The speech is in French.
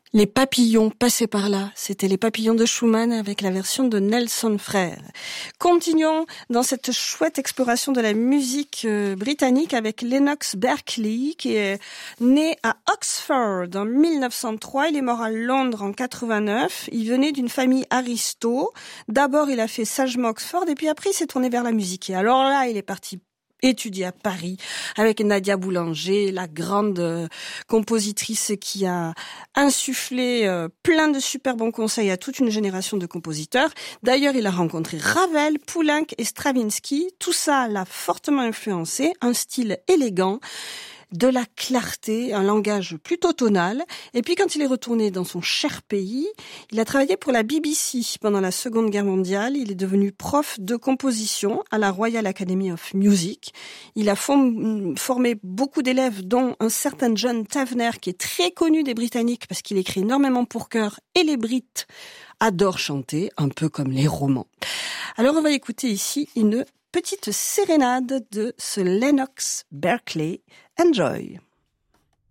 Les papillons passaient par là. C'était les papillons de Schumann avec la version de Nelson Frère. Continuons dans cette chouette exploration de la musique britannique avec Lennox Berkeley qui est né à Oxford en 1903. Il est mort à Londres en 89. Il venait d'une famille aristo. D'abord, il a fait sagement Oxford et puis après, il s'est tourné vers la musique. Et alors là, il est parti étudié à Paris avec Nadia Boulanger, la grande compositrice qui a insufflé plein de super bons conseils à toute une génération de compositeurs. D'ailleurs, il a rencontré Ravel, Poulenc et Stravinsky. Tout ça l'a fortement influencé, un style élégant, de la clarté, un langage plutôt tonal. Et puis quand il est retourné dans son cher pays, il a travaillé pour la BBC pendant la Seconde Guerre mondiale. Il est devenu prof de composition à la Royal Academy of Music. Il a formé beaucoup d'élèves, dont un certain John Tavener, qui est très connu des Britanniques parce qu'il écrit énormément pour chœur et les Brits adorent chanter, un peu comme les romans. Alors on va écouter ici une petite sérénade de ce Lennox Berkeley. Enjoy.